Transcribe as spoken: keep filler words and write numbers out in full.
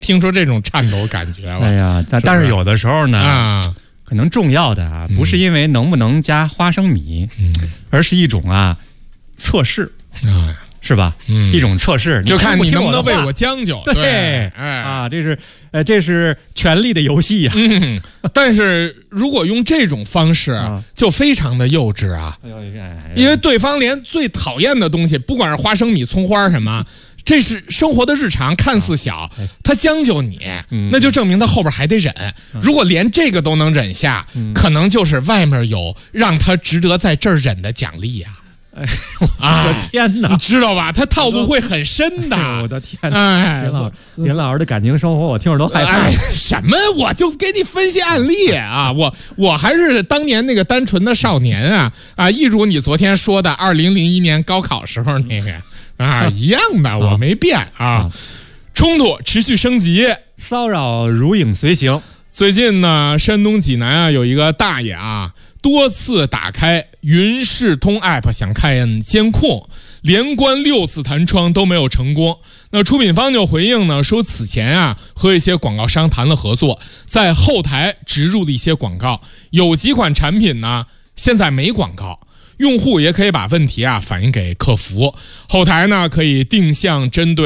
听说这种颤抖感觉了。 哎呀，但但是有的时候呢， 啊， 可能重要的啊，不是因为能不能加花生米，嗯、而是一种啊测试啊。是吧？嗯，一种测试， 就看你能不能为我我将就。 对， 对哎啊，这是呃，这是权力的游戏呀、啊。 嗯，但是如果用这种方式，啊、就非常的幼稚啊。哎哎、因为对方连最讨厌的东西，不管是花生米、葱花什么，这是生活的日常，看似小，啊、他将就你，嗯、那就证明他后边还得忍。嗯、如果连这个都能忍下，嗯、可能就是外面有让他值得在这儿忍的奖励呀、啊。 哎，我的天哪！ 你知道吧？他套路会很深的。 我的天哪！哎，林老林老师的感情生活，我听着都害怕。 哎，什么？我就给你分析案例啊！我我还是当年那个单纯的少年啊啊！一如你昨天说的，二零零一年高考时候那个啊一样的，我没变啊。冲突持续升级， 骚扰如影随形。 最近呢，山东济南啊有一个大爷啊。多次打开云视通 App 想看监控，连关六次弹窗都没有成功。那出品方就回应呢，说此前啊和一些广告商谈了合作，在后台植入了一些广告，有几款产品呢现在没广告，用户也可以把问题啊反映给客服，后台呢可以定向针对